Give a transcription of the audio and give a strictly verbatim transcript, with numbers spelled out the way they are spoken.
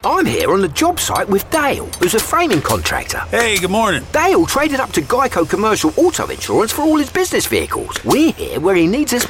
I'm here on the job site with Dale, who's a framing contractor. Hey, good morning. Dale traded up to Geico Commercial Auto Insurance for all his business vehicles. We're here where he needs us